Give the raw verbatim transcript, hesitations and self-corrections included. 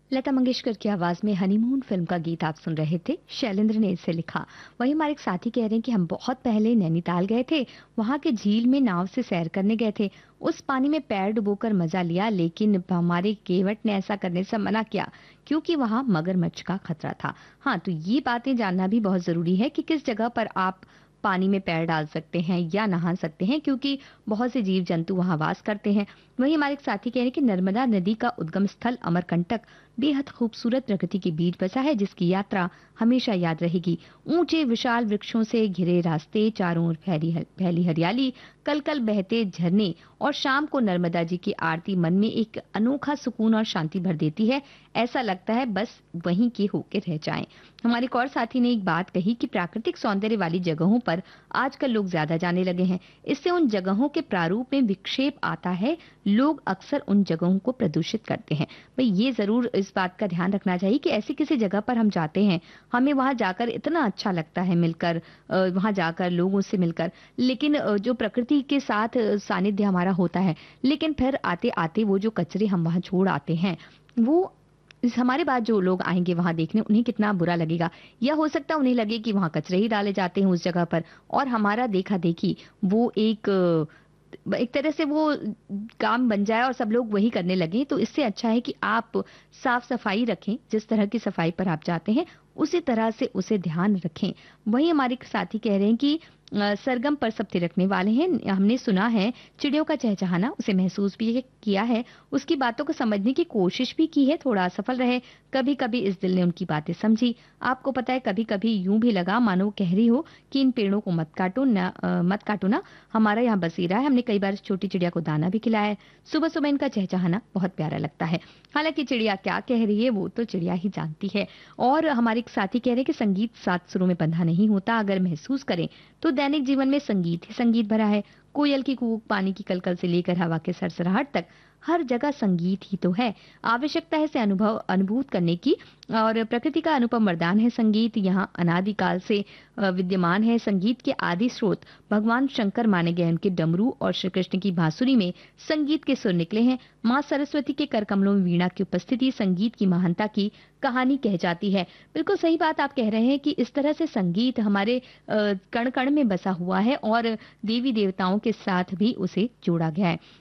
लता मंगेशकर की आवाज में हनीमून फिल्म का गीत आप सुन रहे थे। शैलेंद्र ने इसे लिखा। वहीं हमारे एक साथी कह रहे हैं कि हम बहुत पहले नैनीताल गए थे। वहां के झील में नाव से सैर करने गए थे। उस पानी में पैर डुबोकर मजा लिया, लेकिन हमारे केवट ने ऐसा करने से मना किया क्योंकि वहां मगरमच्छ का खतरा था। हाँ, तो ये बातें जानना भी बहुत जरूरी है कि किस जगह पर आप पानी में पैर डाल सकते हैं या नहा सकते हैं, क्योंकि बहुत से जीव जंतु वहां वास करते हैं। वहीं हमारे एक साथी कह रहे हैं कि नर्मदा नदी का उद्गम स्थल अमरकंटक बेहद खूबसूरत प्रकृति के बीच बसा है, जिसकी यात्रा हमेशा याद रहेगी। ऊंचे विशाल वृक्षों से घिरे रास्ते, चारों ओर फैली फैली हरियाली, कल कल बहते झरने और शाम को नर्मदा जी की आरती मन में एक अनोखा सुकून और शांति भर देती है। ऐसा लगता है बस वहीं के होके रह जाएं। हमारे एक और साथी ने एक बात कही कि प्राकृतिक सौंदर्य वाली जगहों पर आजकल लोग ज्यादा जाने लगे हैं। इससे उन जगहों के प्रारूप में विक्षेप आता है। लोग अक्सर उन जगहों को प्रदूषित करते हैं। भाई, ये जरूर इस बात का ध्यान रखना चाहिए कि ऐसी किसी जगह पर हम जाते हैं, हमें वहां जाकर इतना अच्छा लगता है मिलकर, अ, वहां जाकर लोगों से मिलकर, लेकिन अ, जो प्रकृति के साथ अ, सानिध्य हमारा होता है, लेकिन फिर आते आते वो जो कचरे हम वहां छोड़ आते हैं, वो इस हमारे बाद जो लोग आएंगे वहां देखने, उन्हें कितना बुरा लगेगा। या हो सकता है उन्हें लगे कि वहां कचरे ही डाले जाते हैं उस जगह पर, और हमारा देखा देखी वो एक अ, एक तरह से वो काम बन जाए और सब लोग वही करने लगे। तो इससे अच्छा है कि आप साफ सफाई रखें, जिस तरह की सफाई पर आप जाते हैं उसी तरह से उसे ध्यान रखें। वहीं हमारे साथी कह रहे हैं कि अ, सरगम पर सब थिरकने वाले हैं। हमने सुना है चिड़ियों का चहचहाना, उसे महसूस भी किया है, उसकी बातों को समझने की कोशिश भी की है, थोड़ा असफल रहे। कभी कभी इस दिल ने उनकी बातें समझी। आपको पता है, कभी कभी यूं भी लगा मानो वो कह रही हो कि इन पेड़ों को मत काटो ना, अ, मत काटो ना, हमारा यहाँ बसेरा है। हमने कई बार इस छोटी चिड़िया को दाना भी खिलाया है। सुबह सुबह इनका चहचहाना बहुत प्यारा लगता है। हालांकि चिड़िया क्या कह रही है वो तो चिड़िया ही जानती है। और हमारे एक साथी कह रहे हैं कि संगीत सात सुरों में बंधा नहीं होता, अगर महसूस करें तो दैनिक जीवन में संगीत ही संगीत भरा है। कोयल की कूक, पानी की कलकल से लेकर हवा के सरसराहट तक हर जगह संगीत ही तो है। आवश्यकता है इसे अनुभव अनुभूत करने की, और प्रकृति का अनुपम वरदान है संगीत। यहाँ अनादिकाल से अ, विद्यमान है। संगीत के आदि स्रोत भगवान शंकर माने गए। उनके डमरू और श्री कृष्ण की बांसुरी में संगीत के सुर निकले हैं। माँ सरस्वती के कर कमलों में वीणा की उपस्थिति संगीत की महानता की कहानी कह जाती है। बिल्कुल सही बात आप कह रहे हैं कि इस तरह से संगीत हमारे कण कण में बसा हुआ है, और देवी देवताओं के साथ भी उसे जोड़ा गया है।